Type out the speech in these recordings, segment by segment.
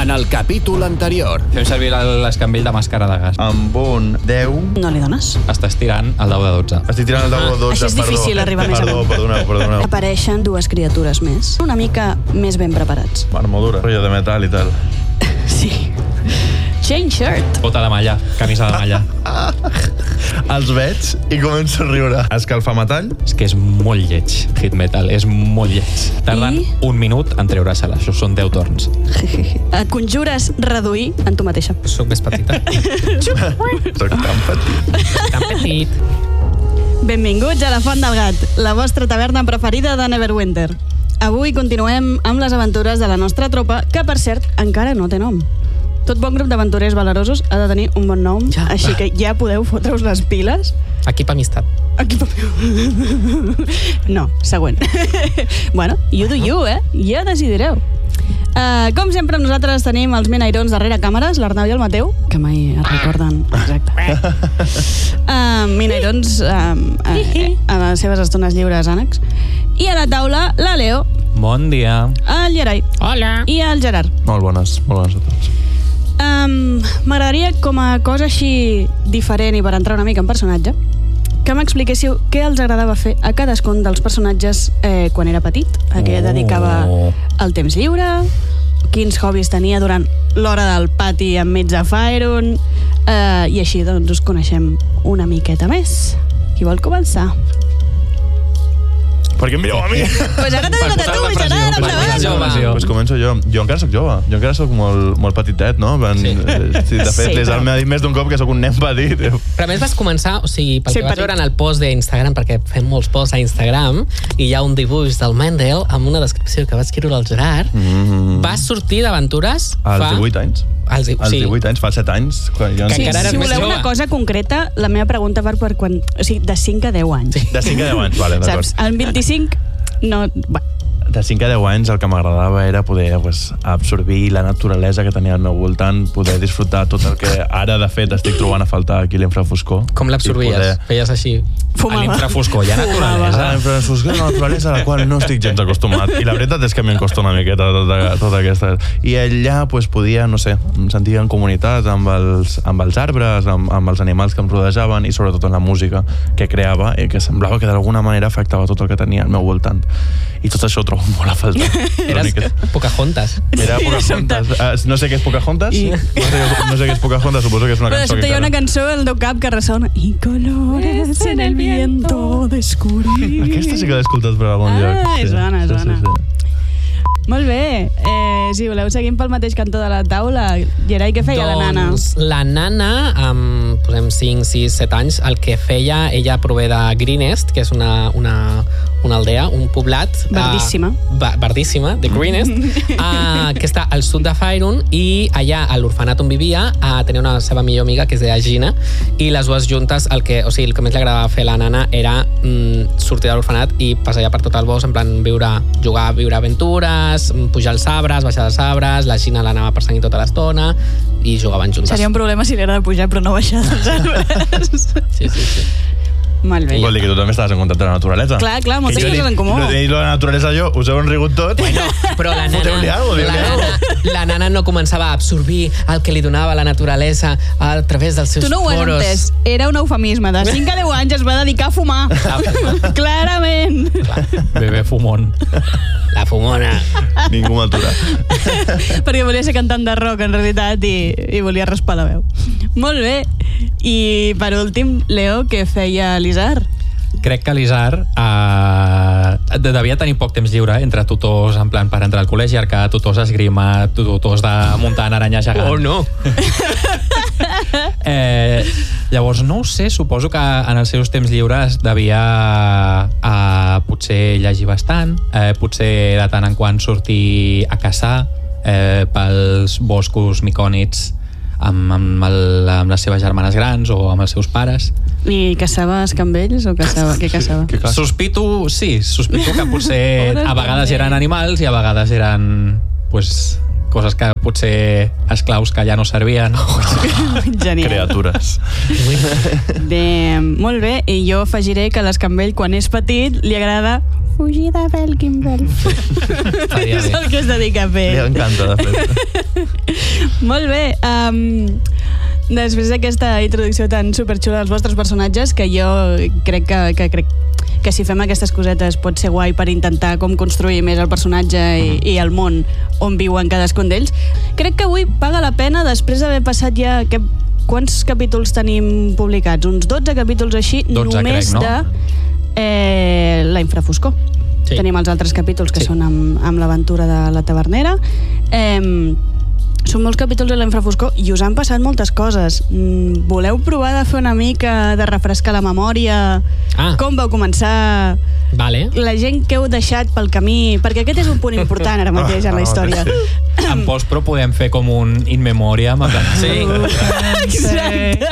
En el capítol anterior. Fem servir l'escamell de màscara de gas. Amb un 10... No li dones? Estàs tirant el dau de 12. Estic tirant el dau de 12, Així és difícil arribar més amunt. Perdoneu. Apareixen dues criatures més, una mica més ben preparats. Armadura, rotllo de metal i tal. Sí. Chain shirt. Bota de malla, camisa de malla. Els veig i començo a riure. Escalfametall? És que és molt lleig, hit metal, és molt lleig. Tarden un minut en treure-se-la, això són 10 torns. Et conjures reduir en tu mateixa. Soc més petita. Soc tan petit. Tan petit. Benvinguts a la Font del Gat, la vostra taverna preferida de Neverwinter. Avui continuem amb les aventures de la nostra tropa, que per cert encara no té nom. Tot bon grup d'aventurers valerosos ha de tenir un bon nom, ja. Així que ja podeu fotre-us les piles. Equip Amistat. No, següent. Bueno, you do you, Ja decidireu. Com sempre, nosaltres tenim els Minairons darrere càmeres, l'Arnau i el Mateu, que mai es recorden. Exacte. Minairons a les seves estones lliures, ànecs. I a la taula, la Leo. Bon dia. El Gerai. Hola. I el Gerard. Molt bones a tots. M'agradaria, com a cosa així diferent i per entrar una mica en personatge, que m'expliquéssiu què els agradava fer a cadascun dels personatges quan era petit, a què dedicava el temps lliure, quins hobbies tenia durant l'hora del pati enmig de Faerun, i així doncs us coneixem una miqueta més. Qui vol començar? Per què em mireu a mi? Pues ara t'he donat a tu, Gerard, Pues començo jo. Jo encara soc jove. Jo encara soc molt petitet, no? De fet, l'Isal m'ha dit més d'un cop que soc un nen petit. Però a més vas començar, o sigui, pel que vas veure en el post d'Instagram, perquè fem molts posts a Instagram, i hi ha un dibuix del Mendel amb una descripció que va escriure el Gerard. Vas sortir d'aventures als 18 anys. Als 18 anys, fa 7 anys. Si voleu una cosa concreta, la meva pregunta va per quan... O sigui, de 5 a 10 anys. De 5 a 10 anys, vale, d'acord. Saps? En 25, no... De 5 a 10 anys el que m'agradava era poder absorbir la naturalesa que tenia al meu voltant, poder disfrutar tot el que ara, de fet, estic trobant a faltar aquí a l'infrafoscor. Com l'absorbies? Feies així? A l'infrafoscor hi ha naturalesa. A l'infrafoscor hi ha naturalesa a la qual no estic gens acostumat. I la veritat és que m'hi costa una miqueta tota aquesta... I allà podia, no sé, em sentia en comunitat amb els arbres, amb els animals que em rodejaven i sobretot amb la música que creava i que semblava que d'alguna manera afectava tot el que tenia al meu voltant. I tot això ho trobo molt a faltar. Eres Pocahontas. Era Pocahontas. No sé què és Pocahontas. No sé què és Pocahontas, suposo que és una cançó. Però hi ha una cançó al teu cap que ressona i colores en el viento descubrir. Aquesta sí que l'he escoltat per algun lloc. És bona, és bona. Molt bé. Si voleu, seguim pel mateix cantó de la taula. Gerai, què feia la nana? Doncs la nana, amb posem 5, 6, 7 anys, el que feia, ella prové de Greenest, que és una aldea, un poblat... Verdíssima. Verdíssima, de Greenest, que està al sud de Faerun, i allà, a l'orfenat on vivia, tenia una seva millor amiga, que es deia Gina, i les dues juntes, el que més li agradava fer a la nana era sortir de l'orfenat i passejar per tot el bosc, en plan jugar a viure aventures, pujar als arbres, baixar dels arbres, la Gina l'anava perseguint tota l'estona i jugaven juntes. Seria un problema si li agrada pujar però no baixar dels arbres. Sí. Molt bé. Vol dir que tu també estaves en contacte amb la naturalesa. Clar, moltes coses en comú. No he dit la naturalesa jo, us heu enrigut tot. Bueno, però la nana no començava a absorbir el que li donava la naturalesa a través dels seus poros. Tu no ho has entès, era un eufemisme. De 5 a 10 anys es va dedicar a fumar. Clarament. Bebé fumón. La fumona. Ningú m'atura. Perquè volia ser cantant de rock, en realitat, i volia raspar la veu. Molt bé. I per últim, Leo, què feia l'Isar? Crec que l'Isar devia tenir poc temps lliure entre tutors en plan per entrar al col·legi, arcar, tutors esgrima, tutors de muntar en aranya gegant. Oh, no! Llavors, no ho sé, suposo que en els seus temps lliures devia potser llegir bastant, potser de tant en quant sortir a caçar pels boscos micònics amb les seves germanes grans o amb els seus pares. I caçava escambells o caçava? Què caçava? Sospito que potser a vegades eren animals i a vegades eren coses que potser esclaus que ja no servien. Genial. Criatures. Bé, molt bé, i jo afegiré que a l'Escambell, quan és petit, li agrada fugir de Belkinbel. És el que es dedica a fer. Li encanta, de fet. Molt bé. Després d'aquesta introducció tan superxula dels vostres personatges, que jo crec que si fem aquestes cosetes pot ser guai per intentar com construir més el personatge i el món on viuen cadascun d'ells, crec que avui paga la pena, després d'haver passat ja... Quants capítols tenim publicats? Uns 12 capítols així, 12, només crec, no? De la infrafoscor. Sí. Tenim els altres capítols que són amb l'aventura de la tavernera. Són molts capítols de la infrafoscor i us han passat moltes coses. Voleu provar de fer una mica de refrescar la memòria? Com vau començar? Vale. La gent que heu deixat pel camí? Perquè aquest és un punt important ara mateix en la història. En postpro podem fer com un in memoriam. Sí. Exacte.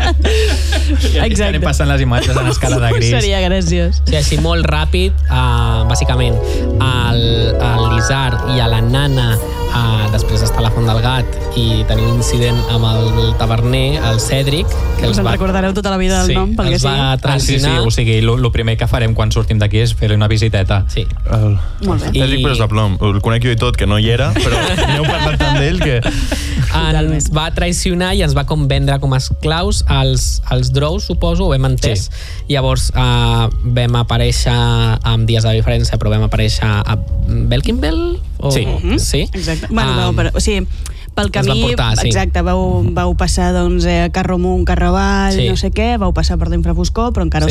I anem passant les imatges en escala de gris. Seria graciós. Sí, així molt ràpid, bàsicament, l'Isar i a la nana, després d'estar a la Font del Gat i tenir un incident amb el taverner, el Cèdric, que Us en recordareu tota la vida del nom, pel que els va sigui. traicionar. Sí, o sigui, el primer que farem quan sortim d'aquí és fer-li una visiteta. Sí. Molt bé. Cèdric Pérez de Plom, el conec jo i tot, que no hi era, però n'heu parlat tant d'ell que... Ens va traicionar i ens va com vendre com a esclaus als Drows, suposo, ho hem entès. Sí. Llavors vam aparèixer amb dies de diferència, però vam aparèixer a Belkinbel? Sí. Sí? Exacte. Bueno, però, o sigui, pel camí, van portar, sí. Exacte, vau passar doncs, a carro amunt, carro avall, Sí. no sé què, vau passar per l'infrafoscor, però encara Sí.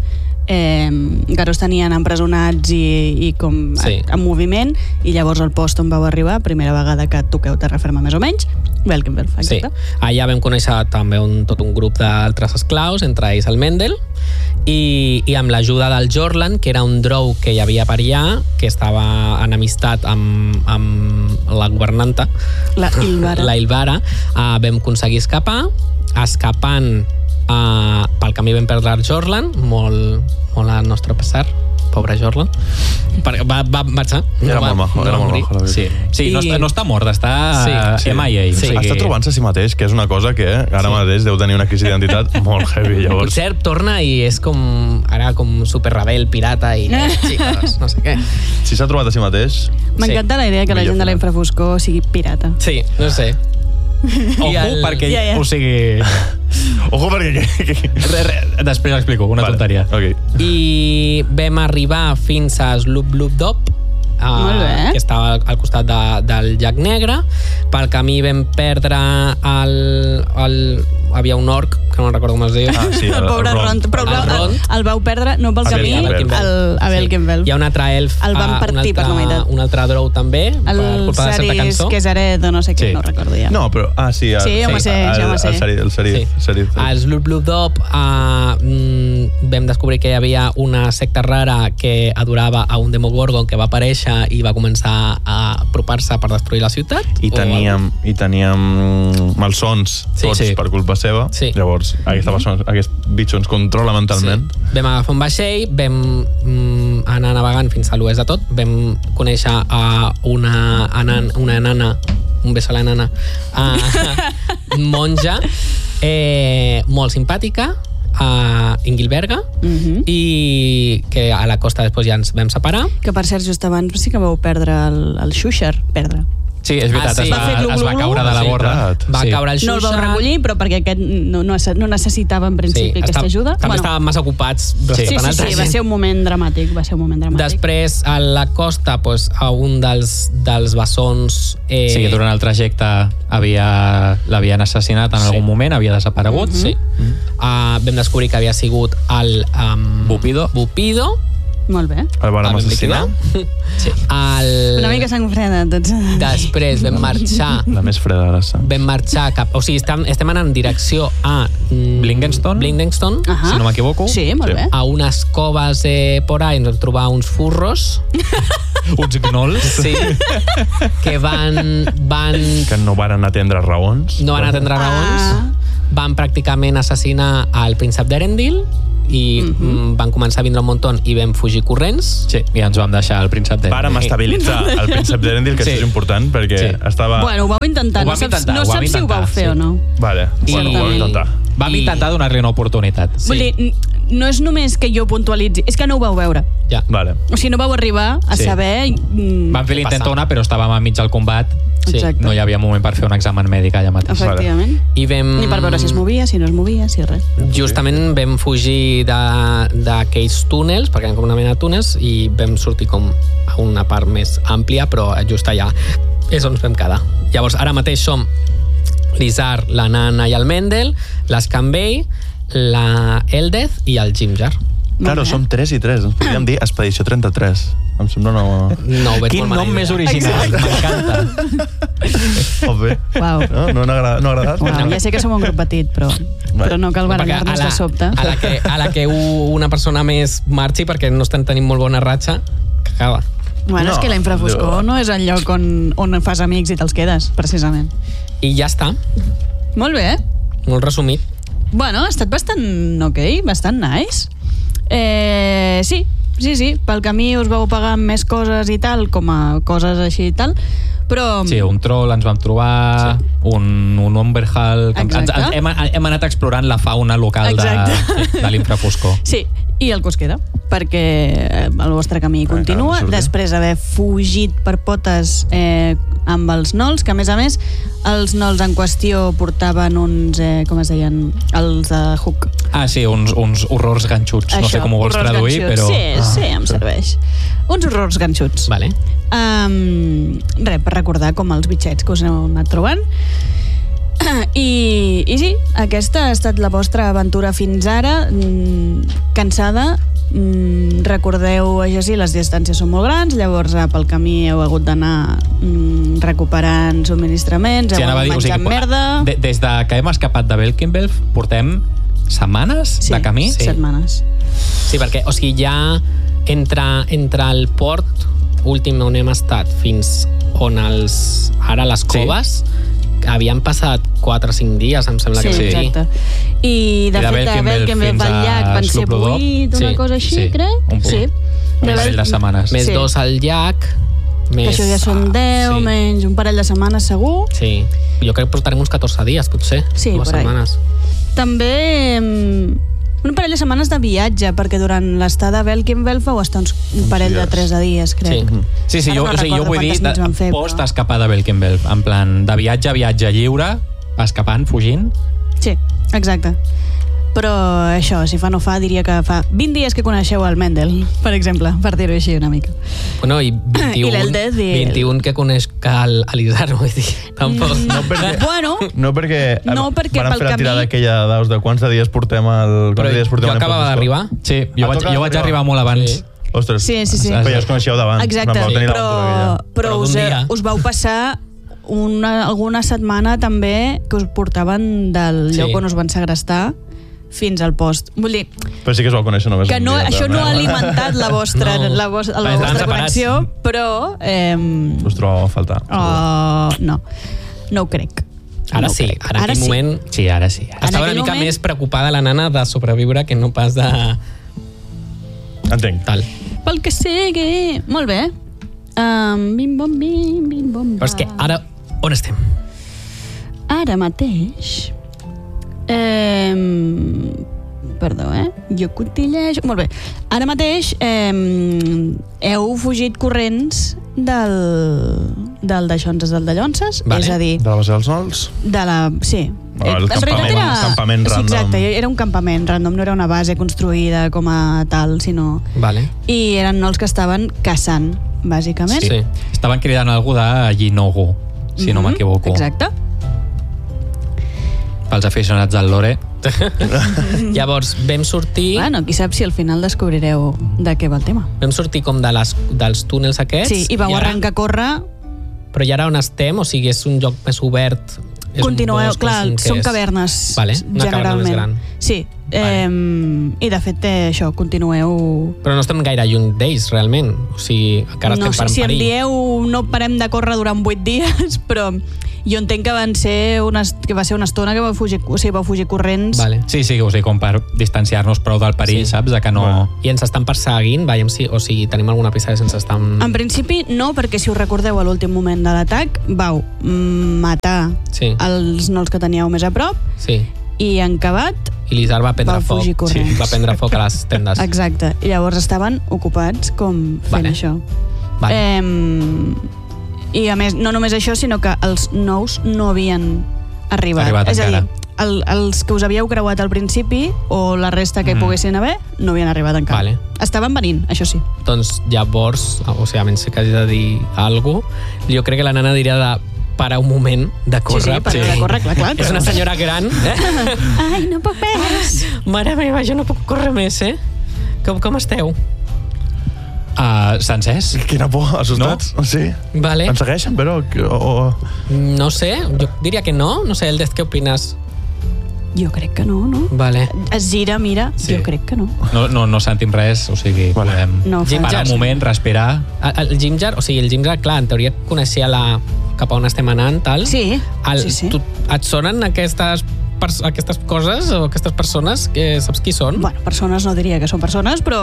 us tenien empresonats i com Sí. en moviment, i llavors al post on vau arribar, primera vegada que toqueu terra ferma més o menys, Belkinbel, Sí. exacte. Allà vam conèixer també tot un grup d'altres esclaus, entre ells el Mendel, i amb l'ajuda del Jorland, que era un drow que hi havia per allà, que estava en amistat amb la governanta, La Ilvara. la Ilvara, vam aconseguir escapar. Escapant pel camí vam perdre el Jorland, molt al nostre pesar, pobre Jorland, perquè va marxar. Era molt majo, era molt majo, la veritat. Sí, no està mort, està Sí. MIA. Sí. Està trobant-se a si mateix, que és una cosa que ara mateix deu tenir una crisi d'identitat molt heavy, llavors. Potser torna i és ara com super rebel, pirata i xicos, no sé què. Si s'ha trobat a si mateix... M'encanta la idea que la Millor gent de la final. infrafoscor sigui pirata. Sí, no sé. Ojo, perquè... Ja. O sigui... Ojo, perquè... Després l'explico, una tonteria. Ok. I vam arribar fins a Sloop Loop Dop, Molt bé. que estava al costat del llac Negre. Pel camí vam perdre havia un orc, que no recordo com es diu. Sí, El pobre Ront. Però El clar, Ront. el vau perdre no pel A camí, Belkinbel. a Belkinbel. Hi ha un altre elf, El van partir per la meitat. un altre drow també, per El culpa de certa Saris, cançó. que és hered o no sé què, Sí. no recordo ja. No, però... Sí, Sí, home, sé, ja home, sé. El Sarit. Al Sloop Loop Dop vam descobrir que hi havia una secta rara que adorava a un Demogorgon que va aparèixer i va començar a apropar-se per destruir la ciutat. I teníem malsons Sí, tots sí. per culpa seva. Sí. Llavors, aquest bitxo ens controla mentalment. Sí. Vam agafar un vaixell, vam anar navegant fins a l'oest de tot, vam conèixer a una nana, un beso a la nana, monja, molt simpàtica, a Ingilberga, i que a la costa després ja ens vam separar. Que per cert, just abans sí que vau perdre el Xuxer, perdre. Sí, és veritat, Ah, sí. es Va fer va glu-glu-glu. caure de la Sí, borda. veritat. Va caure el No el Xuxa. vau recollir, però perquè aquest no necessitava en principi aquesta ajuda. També estaven massa ocupats Sí, rescatant sí, altra sí, va gent. ser un moment dramàtic, Després, a la costa, doncs, a un dels bessons... Sí, durant el trajecte l'havien assassinat en algun moment, havia desaparegut. Sí. Vam descobrir que havia sigut el... Bupido. Molt bé. El van assassinar. Sí. Una mica sang freda, tots. Després vam marxar... La més freda de la sang. Vam marxar cap... O sigui, estem anant en direcció a... Blindenstone, Ahà. si no m'equivoco. Sí, molt Sí. bé. A unes coves por ahí ens vam trobar uns furros. Uns gnolls. Sí. Que van... Que no varen atendre raons. No van atendre raons. Van pràcticament assassinar el príncep d'Erendil i van començar a vindre un muntó i vam fugir corrents. Sí, i ens vam deixar el príncep d'Erendil. Vàrem estabilitzar el príncep d'Erendil, que això és important, perquè estava... Bueno, ho vau intentar, no saps si ho vau fer o no. Vale, ho vam intentar. Vam intentar donar-li una oportunitat. Vull dir, no és només que jo puntualitzi, és que no ho vau veure. Ja. Vale. O sigui, no vau arribar a saber... Vam fer l'intentona, però estàvem enmig del combat. Exacte. No hi havia moment per fer un examen mèdic allà mateix. Efectivament. I vam... Ni per veure si es movia, si no es movia, si res. Justament vam fugir d'aquells túnels, perquè eren com una mena de túnels, i vam sortir com a una part més àmplia, però just allà és on ens vam quedar. Llavors, ara mateix som l'Isar, la Nana i el Mendel, l'Escambell, la Eldeth i el Jimjar. Claro, som 3 i 3. Ens podríem dir Expedició 33. Em sembla una... No ho veig Quin molt nom més original, m'encanta. Obvi. Uau. No ha agradat? Uau, ja sé que som un grup petit, però no cal barallar-nos de sobte. A la que una persona més marxi, perquè no estem tenint molt bona ratxa, que acaba. Bueno, és que la infrafoscor no és el lloc on fas amics i te'ls quedes, precisament. I ja està. Molt bé. Molt resumit. Bueno, ha estat bastant ok, bastant nice. Sí. Pel camí us vau pagar més coses i tal, com a coses així i tal, però... Sí, un troll ens vam trobar, un Umberhal... Hem anat explorant la fauna local de l'infrafoscor. Sí, i el que us queda, perquè el vostre camí continua, després d'haver fugit per potes amb els nols, que a més, els nols en qüestió portaven uns, com es deien, els de Hook. Ah, sí, uns horrors ganxuts. No sé com ho vols traduir, però... Sí, em serveix. Uns horrors ganxuts. Vale. Res, per recordar com els bitxets que us heu anat trobant. I sí, aquesta ha estat la vostra aventura fins ara, cansada. Recordeu, això sí, les distàncies són molt grans, llavors pel camí heu hagut d'anar recuperant subministraments, heu menjat merda... Des que hem escapat de Belkenwelf portem setmanes de camí? Sí, setmanes. Sí, perquè, o sigui, ja entre el port últim on hem estat fins on ara les coves, havien passat 4 o 5 dies, em sembla que sí. Exacte. I de fet, de Belkenwelf al llac van ser 8, una cosa així, crec? Sí. Un parell de setmanes. Més 2 al llac, més... Que això ja són 10, menys un parell de setmanes segur. Sí. Jo crec que portarem uns 14 dies, potser. Sí, per setmanes. També un parell de setmanes de viatge, perquè durant l'estada a Belkenwelf vau estar un parell de 3 dies, crec. Sí, jo vull dir post-escapar de Belkenwelf, en plan de viatge lliure, escapant, fugint. Sí, exacte. Però això, si fa no fa, diria que fa 20 dies que coneixeu el Mendel, per exemple, per dir-ho així una mica. Bueno, i 21 que coneix l'Isar, vull dir, tampoc. No perquè van fer la tirada aquella daus de quants dies portem el... Però jo acabava d'arribar. Sí, jo vaig arribar molt abans. Ostres, sí. Però ja us coneixeu d'abans. Exacte, però us vau passar alguna setmana també que us portaven del lloc on us van segrestar fins al post. Vull dir... Però sí que us vau conèixer només. Que això no ha alimentat la vostra connexió, però... Us trobava a faltar. No ho crec. Ara sí, ara aquell moment... Sí, ara sí. Estava una mica més preocupada la nana de sobreviure que no pas de... Entenc. Tal. Pel que sigui. Molt bé. Bim-bom, bim-bom. Però és que ara, on estem? Ara mateix... Perdó, jo cotillejo... Molt bé. Ara mateix heu fugit corrents del d'aixonses del de Llonses, és a dir... De la base dels nols? Sí. El campament random. Exacte, era un campament random, no era una base construïda com a tal, sinó... Vale. I eren nols que estaven caçant, bàsicament. Sí. Estaven cridant algú de Yinogu, si no m'equivoco. Exacte. Pels aficionats del lore. Llavors, vam sortir... Bueno, qui sap si al final descobrireu de què va el tema. Vam sortir com dels túnels aquests. Sí, i vau arrencar a córrer... Però i ara on estem? O sigui, és un lloc més obert? Continueu, clar, són cavernes, una caverna més gran. Sí, i de fet això, continueu... Però no estem gaire lluny d'ells, realment. O sigui, encara estem per en perill. Si em dieu no parem de córrer durant 8 dies, però Jo entenc que va ser una estona que vau fugir corrents. Vale. Sí, o sigui, com per distanciar-nos prou del perill, Sí. saps? De que no... I ens estan perseguint, veiem o sigui, tenim alguna pista que ens estan... En principi no, perquè si us recordeu a l'últim moment de l'atac vau matar Sí. els nols que teníeu més a prop Sí. i en acabat. I l'Isar va prendre Va foc. fugir corrents. Va prendre foc a les tendes. Exacte. I llavors estaven ocupats com fent Vale. això. Vale. I a més, no només això, sinó que els nous no havien arribat. És a dir, els que us havíeu creuat al principi o la resta que poguessin haver no havien arribat encara. Vale. Estaven venint, això sí. Doncs llavors, o sigui, a menys que hagi de dir alguna cosa, jo crec que la nana diria de parar un moment de córrer. parar de córrer, clar. És una senyora gran, Ai, no puc més! Mare meva, jo no puc córrer més, Com esteu? Sencers? Quina por, assustats? No? Sí. Vale. Ens segueixen, però... No sé, jo diria que no. No sé, Eldez, què opines? Jo crec que no, no? Vale. Es gira, mira, Sí. jo crec que no. No sentim res, o sigui, Vale. podem No, parar un moment, respirar... El Jimjar, o sigui, el Jimjar, clar, en teoria coneixia cap a on estem anant, tal. Sí, sí. Et sonen aquestes coses o aquestes persones que saps qui són? Bueno, persones no diria que són persones, però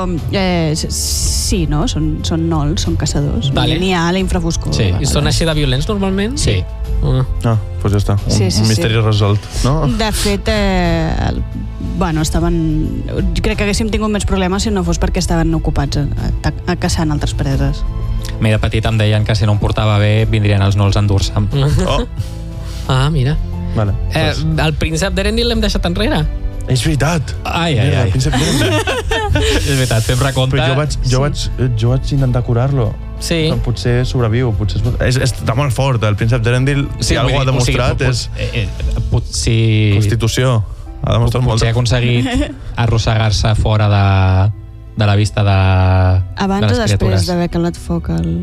sí, no? Són nols, són caçadors. Vale. N'hi ha a la infrafoscor. Sí. I són així de violents normalment? Sí. Ah. Ah, doncs ja està. Un misteri resolt, no? De fet, bueno, estaven... Crec que haguéssim tingut més problemes si no fos perquè estaven ocupats a caçant altres preses. A mi de petit em deien que si no em portava bé vindrien els nols a endur-se'm. Oh, Ah, mira. vale. El príncep d'Erendil l'hem deixat enrere. És veritat. Ai. El príncep Erendil. És veritat, fem recompte. Però jo vaig intentar curar-lo. Sí. Potser sobreviu, potser està molt fort. El príncep d'Erendil, si algú ha demostrat, és si constitució. Ha demostrat molt. potser ha aconseguit arrossegar-se fora de la vista de Abans les o després criatures. d'haver calat foc al...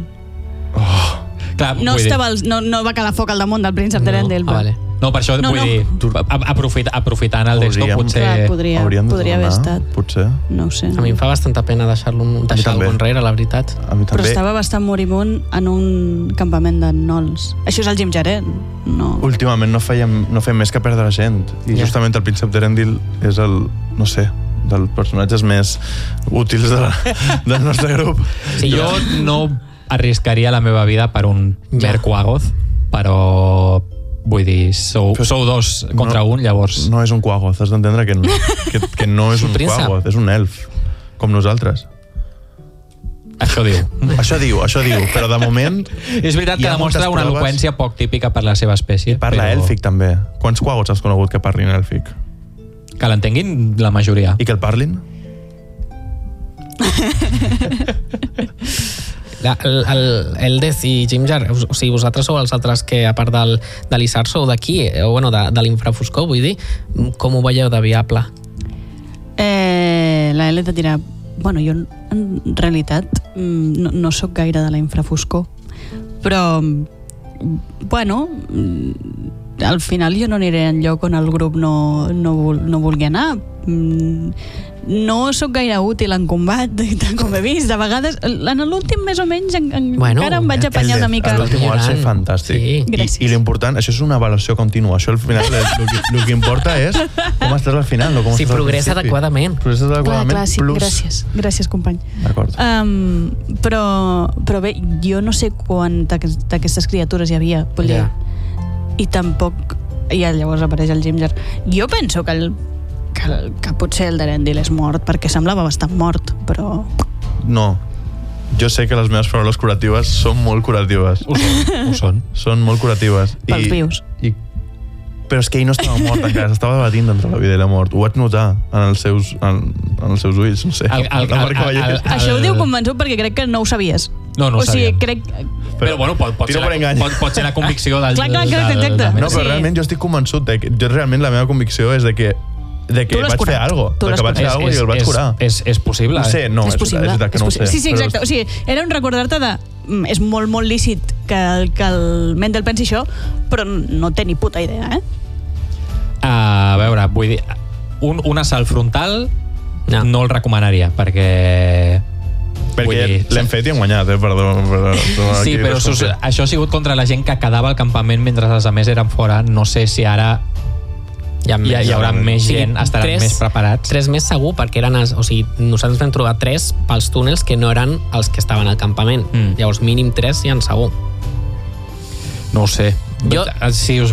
Clar, No, vull dir- no va calar foc al damunt del príncep d'Erendil. Ah, vale. No, per això No, vull no. dir, aprofitant el desto, Hauríem- potser... Clar, podria haver tornar, estat. Potser. No ho sé. A mi em fa bastanta pena deixar també. algú enrere, la veritat. A mi Però també. estava bastant moribund en un campament de nols. Això és el Jimjar, No. Últimament no fèiem més que perdre gent. I Ja. justament el príncep d'Erendil és el, no sé, dels personatges més útils del nostre grup. Sí, Jo no arriscaria la meva vida per un Ja. mer Quagoth, però vull dir, sou dos contra un, llavors... No és un Quagoth, has d'entendre que no és un príncep. Quagoth, és un elf, com nosaltres. Això diu. Això diu, però de moment És veritat Hi que ha moltes demostra una proves. eloqüència poc típica per la seva espècie. parla però èlfic també. Quants Quagoths has conegut que parlin èlfic? Que l'entenguin la majoria. I que el parlin? Eldez i Jimjar, o sigui, vosaltres sou els altres que, a part de l'Isar, sou d'aquí, o bueno, de l'infrafoscor, vull dir, com ho veieu de viable? La L et dirà... Bueno, jo en realitat no sóc gaire de la infrafoscor, però bueno, al final jo no aniré enlloc on el grup no vulgui anar. No sóc gaire útil en combat, tal com he vist. De vegades, en l'últim més o menys encara em vaig apanyar una mica. L'últim ho va ser fantàstic. Sí. Gràcies. I l'important, això és una avaluació contínua. Això al final, el que importa és com estàs al final, no com Si estàs al progressa principi. adequadament. Progressa adequadament, Clar, sí, plus... gràcies, company. D'acord. Però bé, jo no sé quant d'aquestes criatures hi havia, vull dir. Ja. I tampoc... I llavors apareix el Jimjar. Jo penso que potser el d'Erendil és mort, perquè semblava bastant mort, però... No. Jo sé que les meves paraules curatives són molt curatives. Ho són. Són molt curatives. Pels vius. Però és que ell no estava mort encara, s'estava debatint entre la vida i la mort. Ho vaig notar en els seus ulls, no sé. Això ho diu convençut perquè crec que no ho sabies. No ho o sigui, sabíem. crec... Però bueno, pot Tiro per engany. pot ser la convicció del... Clar, exacte. No, però Sí. realment jo estic convençut de que... Realment la meva convicció és de que Tu l'has vaig fer curat. alguna Tu cosa. De l'has que vaig fer curat. alguna cosa i el vaig curar. És possible. No sé, no, és possible. veritat que no ho sé. Sí, però exacte. O sigui, era un recordar-te de... És molt, molt lícit que el Mendel pensi això, però no té ni puta idea, A veure, vull dir, un assalt frontal no el recomanaria, perquè Perquè l'hem fet i hem guanyat, perdó. Sí, però això ha sigut contra la gent que quedava al campament mentre els altres eren fora. No sé si ara hi haurà més gent, estaran més preparats. 3 més segur, perquè nosaltres vam trobar 3 pels túnels que no eren els que estaven al campament. Llavors mínim 3 hi han segur. No ho sé. Si us